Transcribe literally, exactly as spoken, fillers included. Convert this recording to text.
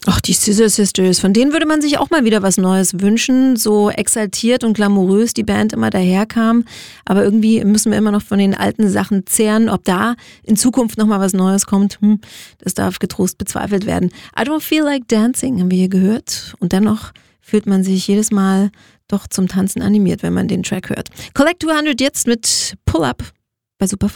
Ach, die Scissor Sisters, von denen würde man sich auch mal wieder was Neues wünschen. So exaltiert und glamourös die Band immer daherkam. Aber irgendwie müssen wir immer noch von den alten Sachen zehren. Ob da in Zukunft nochmal was Neues kommt, hm, das darf getrost bezweifelt werden. I Don't Feel Like Dancing haben wir hier gehört. Und dennoch fühlt man sich jedes Mal doch zum Tanzen animiert, wenn man den Track hört. Collect zweihundert jetzt mit Pull Up bei Super fünf.